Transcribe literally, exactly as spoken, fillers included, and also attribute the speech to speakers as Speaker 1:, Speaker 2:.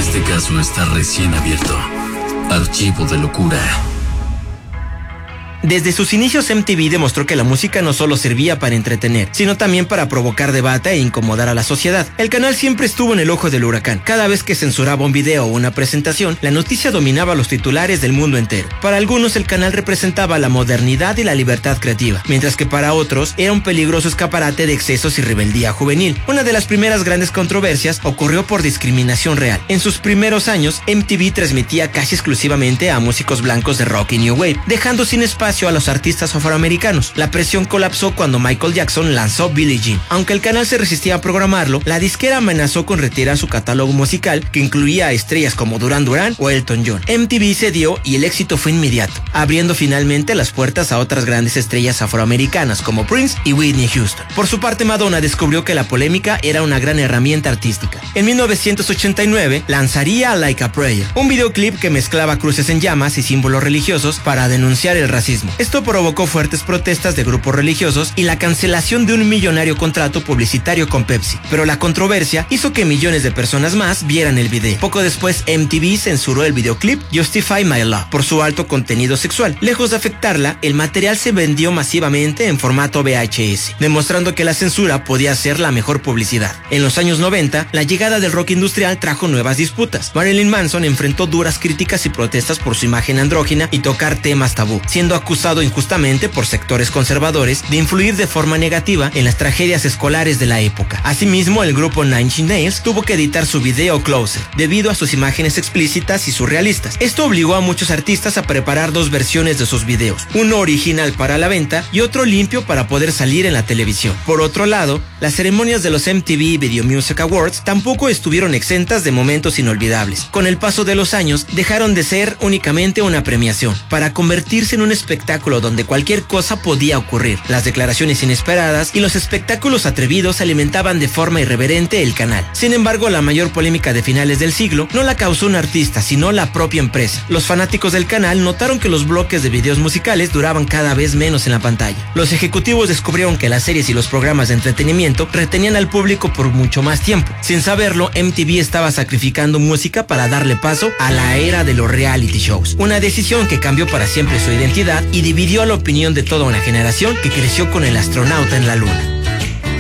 Speaker 1: Este caso está recién abierto. Archivo de locura.
Speaker 2: Desde sus inicios, M T V demostró que la música no solo servía para entretener, sino también para provocar debate e incomodar a la sociedad. El canal siempre estuvo en el ojo del huracán. Cada vez que censuraba un video o una presentación, la noticia dominaba los titulares del mundo entero. Para algunos, el canal representaba la modernidad y la libertad creativa, mientras que para otros era un peligroso escaparate de excesos y rebeldía juvenil. Una de las primeras grandes controversias ocurrió por discriminación real. En sus primeros años, M T V transmitía casi exclusivamente a músicos blancos de rock y new wave, dejando sin espacio a los artistas afroamericanos. La presión colapsó cuando Michael Jackson lanzó Billie Jean. Aunque el canal se resistía a programarlo, la disquera amenazó con retirar su catálogo musical, que incluía a estrellas como Duran Duran o Elton John. M T V cedió y el éxito fue inmediato, abriendo finalmente las puertas a otras grandes estrellas afroamericanas como Prince y Whitney Houston. Por su parte, Madonna descubrió que la polémica era una gran herramienta artística. En mil novecientos ochenta y nueve lanzaría Like a Prayer, un videoclip que mezclaba cruces en llamas y símbolos religiosos para denunciar el racismo. Esto provocó fuertes protestas de grupos religiosos y la cancelación de un millonario contrato publicitario con Pepsi. Pero la controversia hizo que millones de personas más vieran el video. Poco después, M T V censuró el videoclip Justify My Love por su alto contenido sexual. Lejos de afectarla, el material se vendió masivamente en formato V H S, demostrando que la censura podía ser la mejor publicidad. En los años noventa, la llegada del rock industrial trajo nuevas disputas. Marilyn Manson enfrentó duras críticas y protestas por su imagen andrógina y tocar temas tabú, siendo acusado injustamente por sectores conservadores de influir de forma negativa en las tragedias escolares de la época. Asimismo, el grupo Nine Inch Nails tuvo que editar su video Closer debido a sus imágenes explícitas y surrealistas. Esto obligó a muchos artistas a preparar dos versiones de sus videos, uno original para la venta y otro limpio para poder salir en la televisión. Por otro lado, las ceremonias de los M T V Video Music Awards tampoco estuvieron exentas de momentos inolvidables. Con el paso de los años, dejaron de ser únicamente una premiación para convertirse en un espectáculo donde cualquier cosa podía ocurrir. Las declaraciones inesperadas y los espectáculos atrevidos alimentaban de forma irreverente el canal. Sin embargo, la mayor polémica de finales del siglo no la causó un artista, sino la propia empresa. Los fanáticos del canal notaron que los bloques de videos musicales duraban cada vez menos en la pantalla. Los ejecutivos descubrieron que las series y los programas de entretenimiento retenían al público por mucho más tiempo. Sin saberlo, M T V estaba sacrificando música para darle paso a la era de los reality shows. Una decisión que cambió para siempre su identidad y dividió a la opinión de toda una generación que creció con el astronauta en la luna.